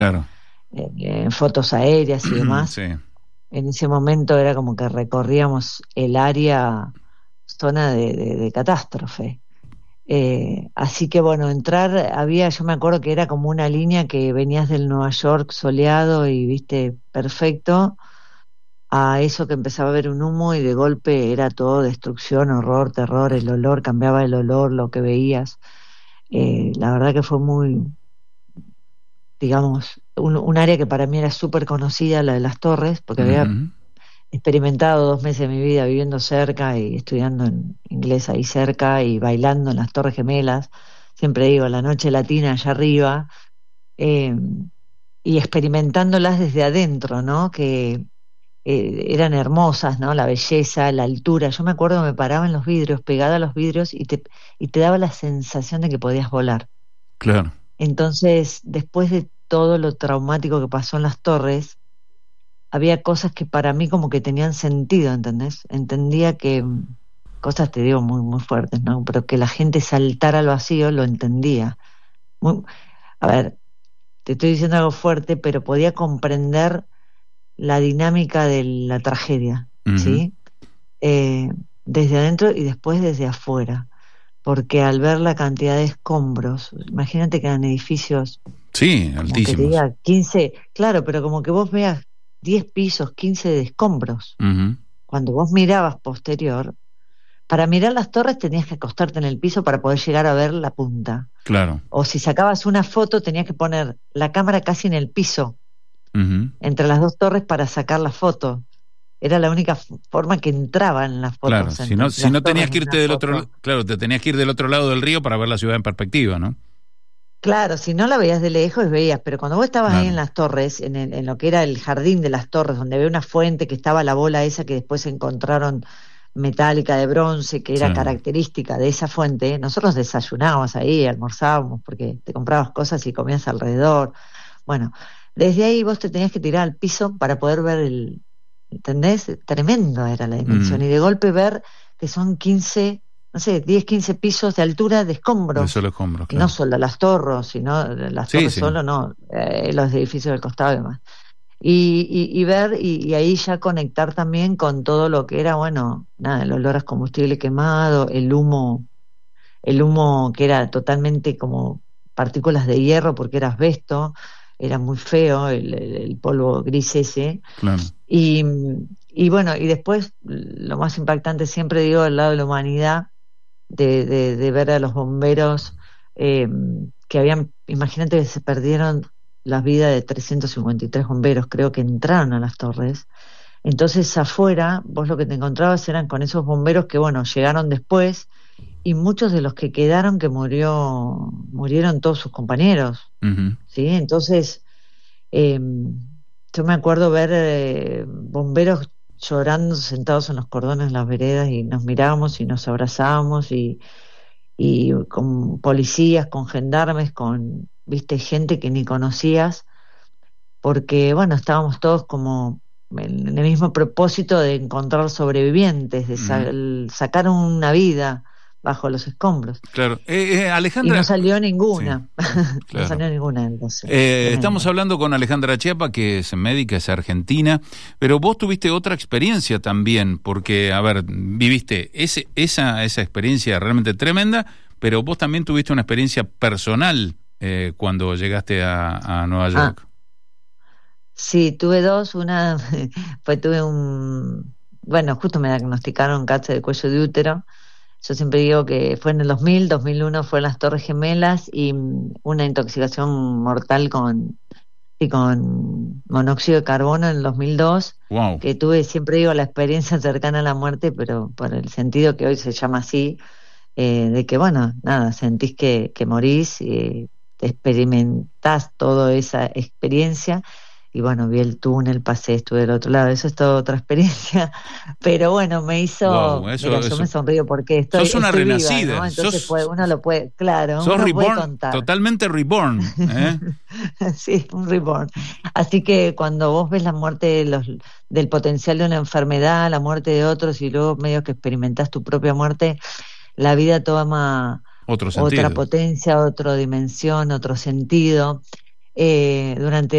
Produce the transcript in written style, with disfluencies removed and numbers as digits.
Claro. Fotos aéreas y demás. Sí. En ese momento era como que recorríamos el área, zona de catástrofe. Así que bueno, yo me acuerdo que era como una línea que venías del Nueva York soleado y viste perfecto, a eso que empezaba a haber un humo y de golpe era todo destrucción, horror, terror, el olor, cambiaba el olor, lo que veías. La verdad que fue muy, digamos, un área que para mí era súper conocida, la de las Torres, porque había Uh-huh. experimentado 2 meses de mi vida viviendo cerca y estudiando en inglés ahí cerca y bailando en las Torres Gemelas, siempre digo, la noche latina allá arriba, eh, y experimentándolas desde adentro, ¿no? Que eran hermosas, ¿no? La belleza, la altura. Yo me acuerdo que me paraba en los vidrios, pegada a los vidrios, y te daba la sensación de que podías volar. Claro. Entonces, después de todo lo traumático que pasó en las Torres, había cosas que para mí como que tenían sentido, ¿entendés? Entendía que, cosas te digo muy, muy fuertes, ¿no? Pero que la gente saltara al vacío, lo entendía. Muy- a ver, te estoy diciendo algo fuerte, pero podía comprender la dinámica de la tragedia, Uh-huh. ¿sí? Eh, Desde adentro y después desde afuera. Porque al ver la cantidad de escombros, imagínate que eran edificios, Sí, como que te altísimos. diga 15, claro, pero como que vos veas 10 pisos, 15 de escombros. Uh-huh. Cuando vos mirabas posterior, para mirar las torres tenías que acostarte en el piso para poder llegar a ver la punta. Claro. O si sacabas una foto tenías que poner la cámara casi en el piso, Uh-huh. entre las dos torres para sacar la foto. Era la única forma que entraba en las Claro, fotos, si no, si las no torres tenías en que irte una del otro, foto. claro, te tenías que ir del otro lado del río para ver la ciudad en perspectiva, ¿no? Claro, si no la veías de lejos veías, pero cuando vos estabas ahí en Claro. las torres, en lo que era el jardín de las torres, donde había una fuente que estaba la bola esa que después encontraron metálica de bronce, que Sí. era característica de esa fuente, nosotros desayunábamos ahí, almorzábamos, porque te comprabas cosas y comías alrededor. Bueno, desde ahí vos te tenías que tirar al piso para poder ver ¿entendés? Tremendo era la dimensión. Mm. Y de golpe ver que son 15, no sé, 10, 15 pisos de altura de De escombros. solo escombros, Y no claro. solo las torres, sino las Sí, torres sí. solo, no, los edificios del costado y demás. Y ver, y ahí ya conectar también con todo lo que era, bueno, nada, el olor a combustible quemado, el humo que era totalmente como partículas de hierro porque era asbesto, era muy feo el polvo gris ese. Claro. Y, y bueno, y después lo más impactante siempre digo del lado de la humanidad, de ver a los bomberos eh, que habían, imagínate que se perdieron la vida de 353 bomberos, creo que entraron a las torres. Entonces afuera vos lo que te encontrabas eran con esos bomberos que bueno, llegaron después y muchos de los que quedaron que murieron todos sus compañeros, Uh-huh. ¿sí? Entonces eh, yo me acuerdo ver bomberos llorando sentados en los cordones de las veredas y nos mirábamos y nos abrazábamos y con policías, con gendarmes, con, viste, gente que ni conocías, porque bueno, estábamos todos como en el mismo propósito de encontrar sobrevivientes, de Uh-huh. sacar una vida bajo los escombros. Claro. Y no Alejandra, salió sí, ninguna, no claro. salió ninguna entonces, Estamos tremendo. hablando con Alejandra Chiapa, que es médica, es argentina, pero vos tuviste otra experiencia también, porque, a ver, viviste esa experiencia realmente tremenda, pero vos también tuviste una experiencia personal cuando llegaste a Nueva Ah, York. sí, tuve dos, una tuve bueno, justo me diagnosticaron cáncer de cuello de útero. Yo siempre digo que fue en el 2001 fue en las Torres Gemelas y una intoxicación mortal con monóxido de carbono en el 2002, Wow. que tuve, siempre digo, la experiencia cercana a la muerte, pero por el sentido que hoy se llama así, de que, bueno, nada, sentís que morís, experimentás toda esa experiencia. Y bueno, vi el túnel, pasé, estuve del otro lado, eso es toda otra experiencia, pero bueno, Wow, mira, yo me sonrío porque sos una estoy viva, ¿no? renacida, Entonces sos, uno lo puede, claro, sos uno puede reborn, contar. totalmente reborn, ¿eh? Sí, un reborn. Así que cuando vos ves la muerte del potencial de una enfermedad, la muerte de otros y luego medio que experimentás tu propia muerte, la vida toma Otro otra sentido. potencia, otra dimensión, otro sentido. durante